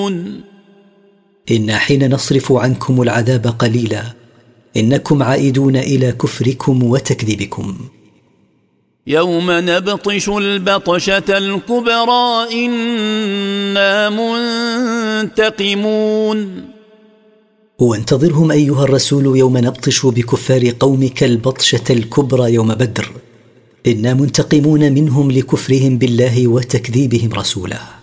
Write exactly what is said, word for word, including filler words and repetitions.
إن حين نصرف عنكم العذاب قليلا إنكم عائدون إلى كفركم وتكذيبكم. يوم نبطش البطشة الكبرى إنا منتقمون. وانتظرهم أيها الرسول يوم نبطش بكفار قومك البطشة الكبرى يوم بدر، إنا منتقمون منهم لكفرهم بالله وتكذيبهم رسوله.